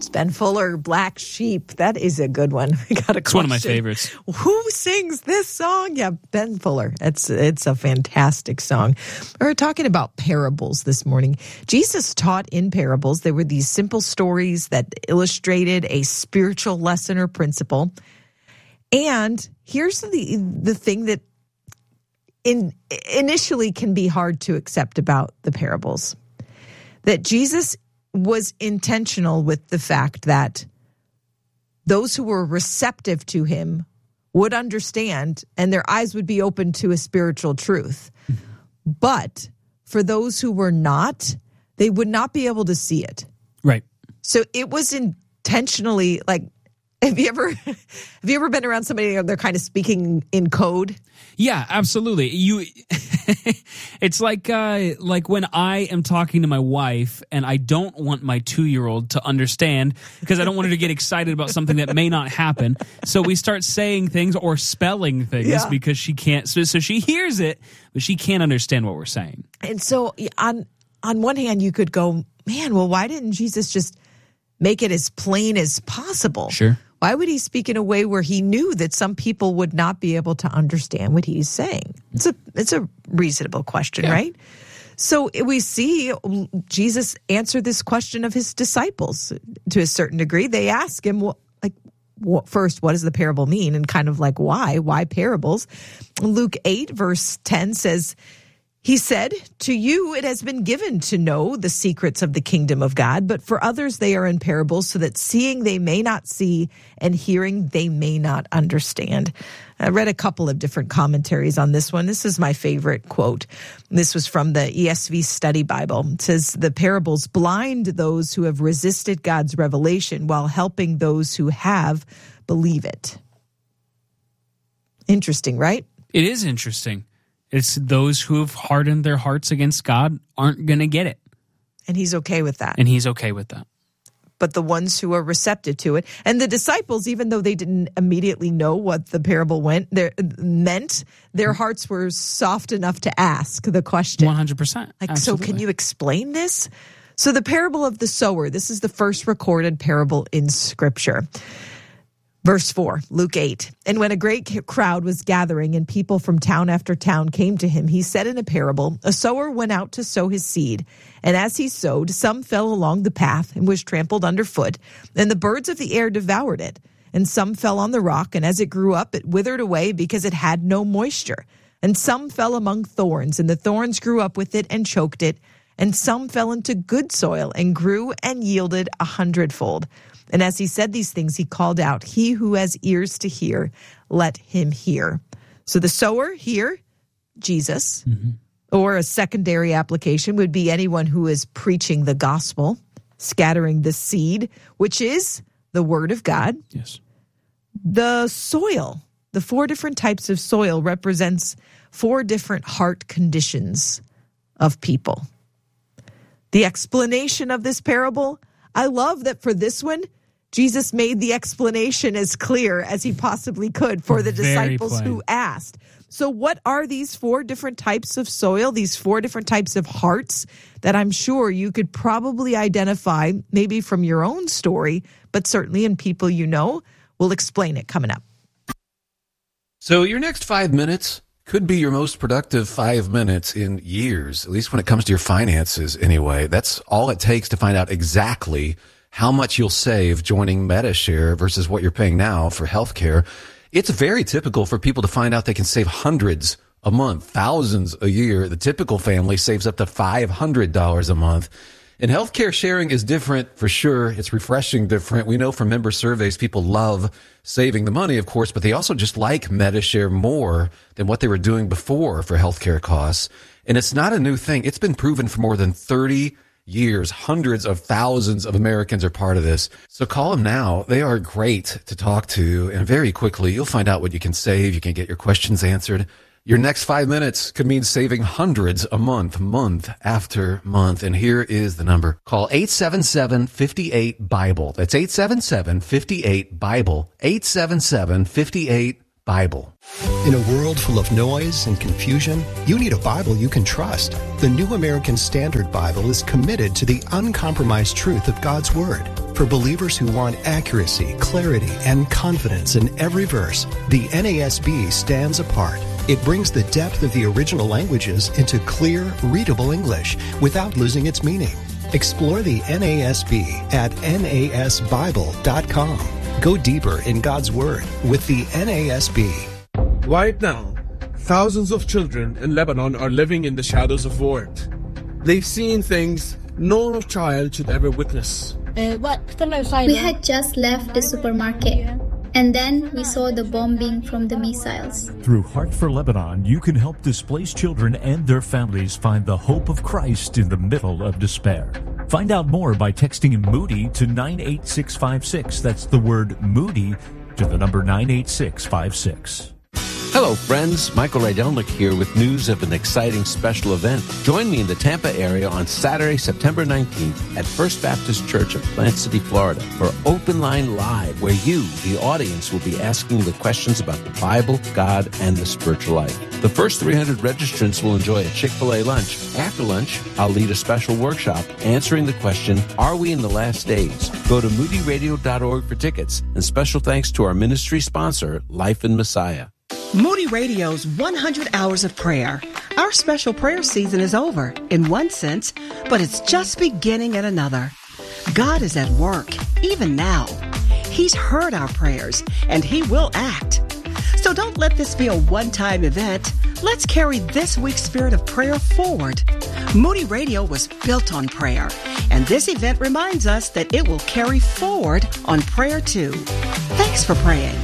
It's Ben Fuller, Black Sheep. That is a good one. We got a question. It's one of my favorites. Who sings this song? Yeah, Ben Fuller. It's a fantastic song. We're talking about parables this morning. Jesus taught in parables. There were these simple stories that illustrated a spiritual lesson or principle. And here's the thing that initially can be hard to accept about the parables. That Jesus was intentional with the fact that those who were receptive to him would understand and their eyes would be open to a spiritual truth. But for those who were not, they would not be able to see it. Right. So it was intentionally like, have you ever been around somebody they're kind of speaking in code? Yeah, absolutely. It's like when I am talking to my wife and I don't want my 2-year-old to understand because I don't want her to get excited about something that may not happen. So we start saying things or spelling things because she can't. So she hears it, but she can't understand what we're saying. And so on one hand, you could go, man, well, why didn't Jesus just make it as plain as possible? Sure. Why would he speak in a way where he knew that some people would not be able to understand what he's saying? It's a reasonable question, right? So we see Jesus answer this question of his disciples to a certain degree. They ask him, first, what does the parable mean? And kind of like, why? Why parables? Luke 8, verse 10 says, he said, to you it has been given to know the secrets of the kingdom of God, but for others they are in parables, so that seeing they may not see and hearing they may not understand. I read a couple of different commentaries on this one. This is my favorite quote. This was from the ESV Study Bible. It says, the parables blind those who have resisted God's revelation while helping those who have believe it. Interesting, right? It is interesting. It's those who have hardened their hearts against God aren't going to get it. And he's okay with that. And he's okay with that. But the ones who are receptive to it, and the disciples, even though they didn't immediately know what the parable meant, their hearts were soft enough to ask the question. 100%. Like, so can you explain this? So the parable of the sower, this is the first recorded parable in Scripture. Verse 4, Luke 8. And when a great crowd was gathering and people from town after town came to him, he said in a parable, a sower went out to sow his seed. And as he sowed, some fell along the path and was trampled underfoot, and the birds of the air devoured it. And some fell on the rock, and as it grew up, it withered away because it had no moisture. And some fell among thorns, and the thorns grew up with it and choked it. And some fell into good soil and grew and yielded 100-fold. And as he said these things, he called out, he who has ears to hear, let him hear. So the sower here, Jesus, or a secondary application would be anyone who is preaching the gospel, scattering the seed, which is the word of God. Yes. The soil, the 4 different types of soil represents 4 different heart conditions of people. The explanation of this parable, I love that for this one, Jesus made the explanation as clear as he possibly could for the disciples who asked. So what are these 4 different types of soil, these 4 different types of hearts that I'm sure you could probably identify maybe from your own story, but certainly in people you know? We'll explain it coming up. So your next 5 minutes could be your most productive 5 minutes in years, at least when it comes to your finances anyway. That's all it takes to find out exactly how much you'll save joining Medi-Share versus what you're paying now for healthcare. It's very typical for people to find out they can save hundreds a month, thousands a year. The typical family saves up to $500 a month. And healthcare sharing is different for sure. It's refreshing different. We know from member surveys, people love saving the money, of course, but they also just like Medi-Share more than what they were doing before for healthcare costs. And it's not a new thing. It's been proven for more than 30 years. Hundreds of thousands of Americans are part of this. So call them now. They are great to talk to. And very quickly, you'll find out what you can save. You can get your questions answered. Your next 5 minutes could mean saving hundreds a month, month after month. And here is the number. Call 877-58-BIBLE. That's 877-58-BIBLE. 877-58-BIBLE. In a world full of noise and confusion, you need a Bible you can trust. The New American Standard Bible is committed to the uncompromised truth of God's Word. For believers who want accuracy, clarity, and confidence in every verse, the NASB stands apart. It brings the depth of the original languages into clear, readable English without losing its meaning. Explore the NASB at nasbible.com. Go deeper in God's Word with the NASB. Right now, thousands of children in Lebanon are living in the shadows of war. They've seen things no child should ever witness. We had just left the supermarket, and then we saw the bombing from the missiles. Through Heart for Lebanon, you can help displaced children and their families find the hope of Christ in the middle of despair. Find out more by texting Moody to 98656. That's the word Moody to the number 98656. Hello, friends. Michael Rydelnik here with news of an exciting special event. Join me in the Tampa area on Saturday, September 19th at First Baptist Church of Plant City, Florida for Open Line Live, where you, the audience, will be asking the questions about the Bible, God, and the spiritual life. The first 300 registrants will enjoy a Chick-fil-A lunch. After lunch, I'll lead a special workshop answering the question, are we in the last days? Go to moodyradio.org for tickets. And special thanks to our ministry sponsor, Life in Messiah. Moody Radio's 100 Hours of Prayer. Our special prayer season is over, in one sense, but it's just beginning in another. God is at work, even now. He's heard our prayers, and He will act. So don't let this be a one-time event. Let's carry this week's spirit of prayer forward. Moody Radio was built on prayer, and this event reminds us that it will carry forward on prayer too. Thanks for praying.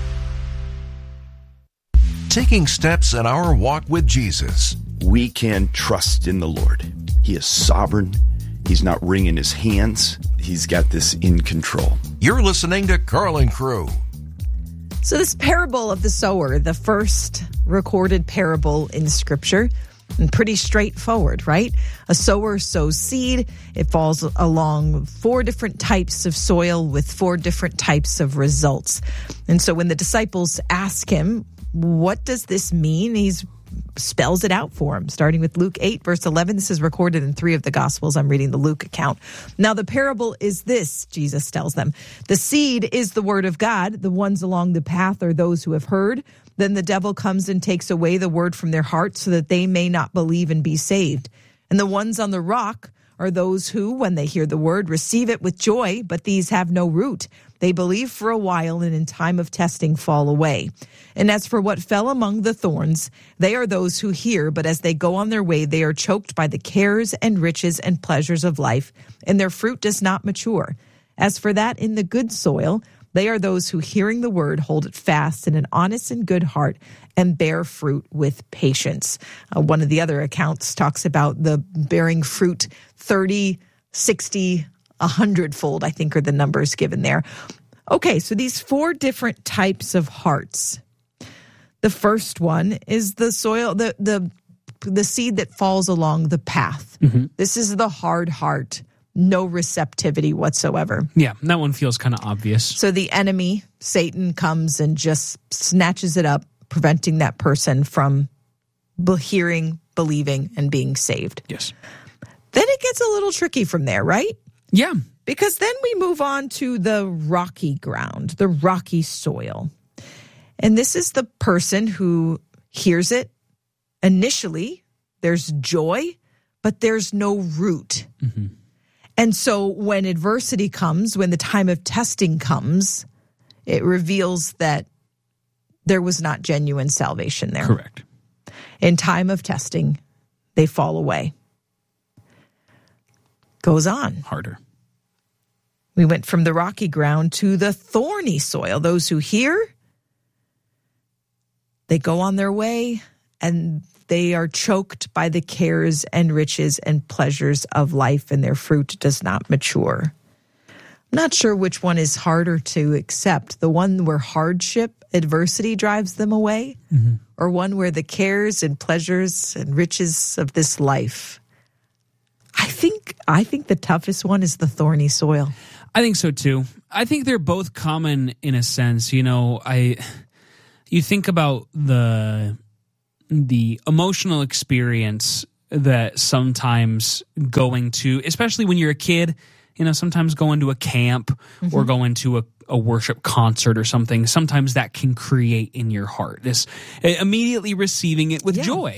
Taking steps in our walk with Jesus. We can trust in the Lord. He is sovereign. He's not wringing his hands. He's got this in control. You're listening to Carl and Crew. So this parable of the sower, the first recorded parable in Scripture, and pretty straightforward, right? A sower sows seed. It falls along 4 different types of soil with 4 different types of results. And so when the disciples ask him, what does this mean? He spells it out for him, starting with Luke 8, verse 11. This is recorded in 3 of the Gospels. I'm reading the Luke account. Now, the parable is this, Jesus tells them. The seed is the word of God. The ones along the path are those who have heard. Then the devil comes and takes away the word from their hearts so that they may not believe and be saved. And the ones on the rock are those who, when they hear the word, receive it with joy, but these have no root. They believe for a while and in time of testing fall away. And as for what fell among the thorns, they are those who hear, but as they go on their way, they are choked by the cares and riches and pleasures of life, and their fruit does not mature. As for that in the good soil, they are those who, hearing the word, hold it fast in an honest and good heart and bear fruit with patience. One of the other accounts talks about the bearing fruit 30, 60, 100-fold, I think are the numbers given there. Okay, so these 4 different types of hearts. The first one is the soil, the seed that falls along the path. Mm-hmm. This is the hard heart, no receptivity whatsoever. Yeah, that one feels kind of obvious. So the enemy, Satan, comes and just snatches it up, preventing that person from hearing, believing, and being saved. Yes. Then it gets a little tricky from there, right? Yeah. Because then we move on to the rocky ground, the rocky soil. And this is the person who hears it. Initially, there's joy, but there's no root. Mm-hmm. And so when adversity comes, when the time of testing comes, it reveals that there was not genuine salvation there. Correct. In time of testing, they fall away. Goes on. Harder. We went from the rocky ground to the thorny soil. Those who hear, they go on their way and they are choked by the cares and riches and pleasures of life, and their fruit does not mature. I'm not sure which one is harder to accept, the one where hardship, adversity drives them away, mm-hmm. or one where the cares and pleasures and riches of this life. I think the toughest one is the thorny soil. I think so too. I think they're both common in a sense. You know, you think about the emotional experience that sometimes going to, especially when you're a kid sometimes going to a camp or going to a worship concert or something, sometimes that can create in your heart this immediately receiving it with joy.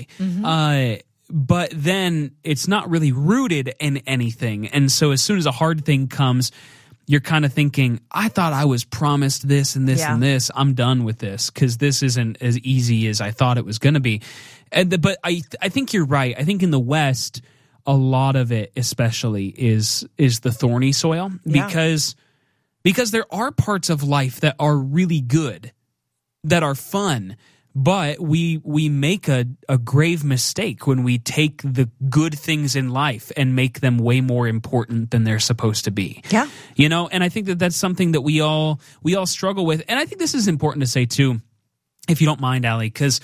But then it's not really rooted in anything. And so as soon as a hard thing comes, you're kind of thinking, I thought I was promised this and this and this. I'm done with this because this isn't as easy as I thought it was going to be. But I think you're right. I think in the West, a lot of it especially is the thorny soil because there are parts of life that are really good, that are fun, but we make a grave mistake when we take the good things in life and make them way more important than they're supposed to be. Yeah. And I think that that's something that we all struggle with. And I think this is important to say too, if you don't mind, Allie, because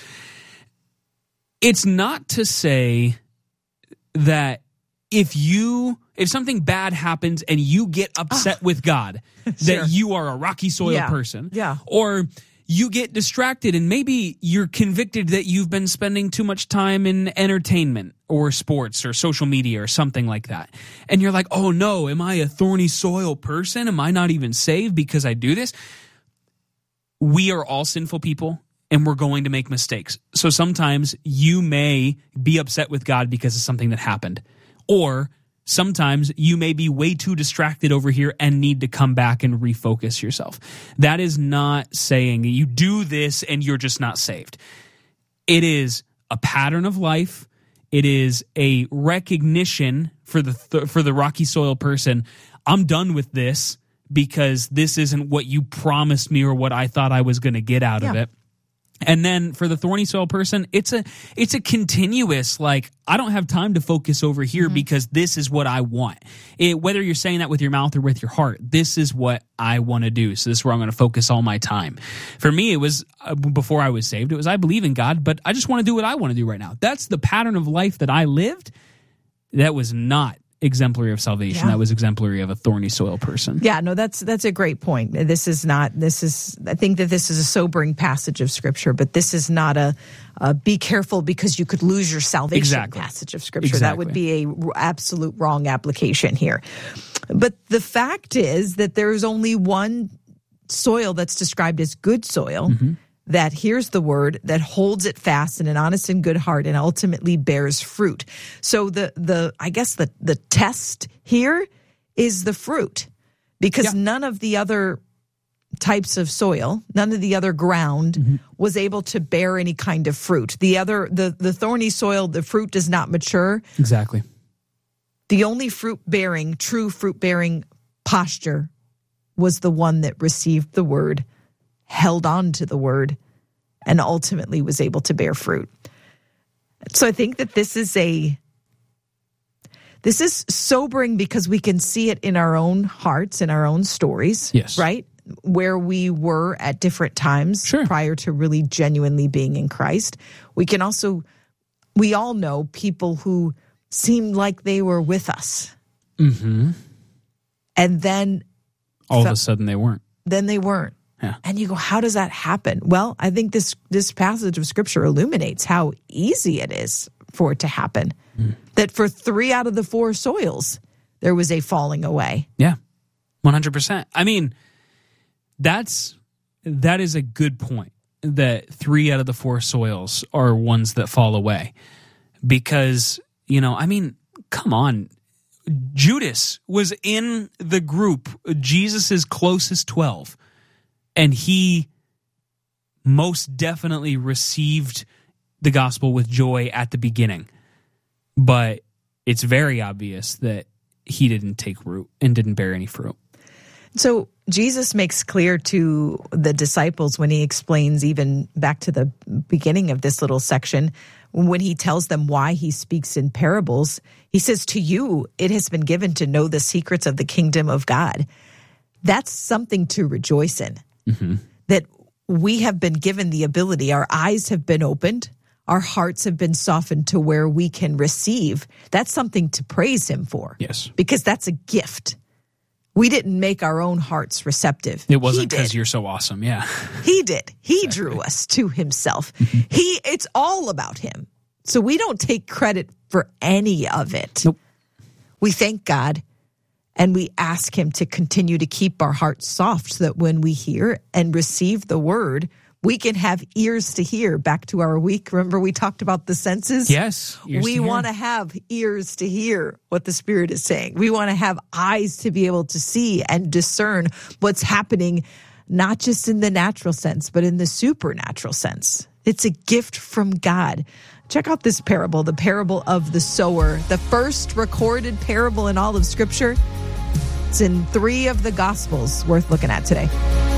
it's not to say that if something bad happens and you get upset with God, that you are a rocky soil person. Yeah. Or you get distracted and maybe you're convicted that you've been spending too much time in entertainment or sports or social media or something like that. And you're like, oh no, am I a thorny soil person? Am I not even saved because I do this? We are all sinful people and we're going to make mistakes. So sometimes you may be upset with God because of something that happened. Or sometimes you may be way too distracted over here and need to come back and refocus yourself. That is not saying you do this and you're just not saved. It is a pattern of life. It is a recognition for the rocky soil person. I'm done with this because this isn't what you promised me or what I thought I was going to get out of it. And then for the thorny soil person, it's a continuous, like, I don't have time to focus over here because this is what I want. Whether you're saying that with your mouth or with your heart, this is what I want to do. So this is where I'm going to focus all my time. For me, it was, before I was saved, it was I believe in God, but I just want to do what I want to do right now. That's the pattern of life that I lived. That was not exemplary of salvation. That was exemplary of a thorny soil person. Yeah, no, that's a great point. I think that this is a sobering passage of Scripture, but this is not a be careful because you could lose your salvation passage of Scripture. That would be a absolute wrong application here. But the fact is that there is only one soil that's described as good soil, that hears the word, that holds it fast in an honest and good heart, and ultimately bears fruit. So I guess the test here is the fruit, because none of the other types of soil, none of the other ground was able to bear any kind of fruit. The thorny soil, the fruit does not mature. Exactly. The only true fruit-bearing posture was the one that received the word, held on to the word, and ultimately was able to bear fruit. So I think that this is sobering because we can see it in our own hearts, in our own stories, right? Where we were at different times prior to really genuinely being in Christ. We all know people who seemed like they were with us. And then all of a sudden they weren't. Then they weren't. Yeah. And you go, how does that happen? Well, I think this passage of Scripture illuminates how easy it is for it to happen. That for 3 out of the 4 soils, there was a falling away. Yeah, 100%. I mean, that is a good point, that 3 out of the 4 soils are ones that fall away. Because, come on. Judas was in the group, Jesus's closest 12. And he most definitely received the gospel with joy at the beginning. But it's very obvious that he didn't take root and didn't bear any fruit. So Jesus makes clear to the disciples when he explains, even back to the beginning of this little section, when he tells them why he speaks in parables, he says, to you, it has been given to know the secrets of the kingdom of God. That's something to rejoice in. That we have been given the ability, our eyes have been opened, our hearts have been softened to where we can receive. That's something to praise him for. Yes. Because that's a gift. We didn't make our own hearts receptive. It wasn't because you're so awesome, yeah. He did. He drew us to himself. It's all about him. So we don't take credit for any of it. Nope. We thank God, And we ask him to continue to keep our hearts soft so that when we hear and receive the word, we can have ears to hear. Back to our week. Remember we talked about the senses? Yes. We want to have ears to hear what the Spirit is saying. We want to have eyes to be able to see and discern what's happening, not just in the natural sense, but in the supernatural sense. It's a gift from God. Check out this parable, the parable of the sower, the first recorded parable in all of Scripture. It's in 3 of the Gospels, worth looking at today.